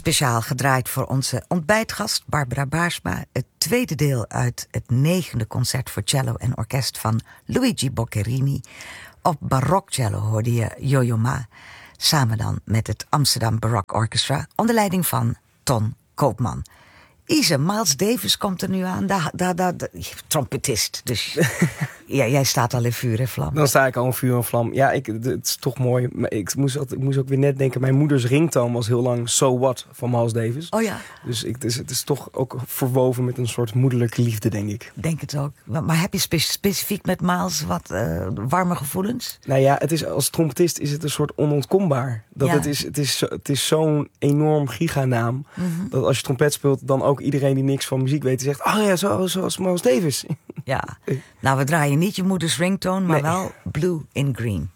speciaal gedraaid voor onze ontbijtgast Barbara Baarsma. Het tweede deel uit het 9e concert voor cello en orkest van Luigi Boccherini. Op barokcello hoorde je Yo-Yo Ma, samen dan met het Amsterdam Baroque Orchestra onder leiding van Ton Koopman. Ise, Miles Davis komt er nu aan, trompetist. Dus ja, jij staat al in vuur en vlam. Dan sta ik al in vuur en vlam. Ja, het is toch mooi. Ik moest ook weer net denken, mijn moeders ringtoon was heel lang So What van Miles Davis. Oh ja. Dus het is toch ook verwoven met een soort moederlijke liefde, denk ik. Denk het ook. Maar heb je specifiek met Miles wat warme gevoelens? Nou ja, als trompetist is het een soort onontkombaar. Het is zo'n enorm giganaam. Mm-hmm. Dat als je trompet speelt, dan ook iedereen die niks van muziek weet, zegt, oh ja, zoals Miles Davis. Ja, nou we draaien niet je moeders ringtone, maar wel Blue in Green.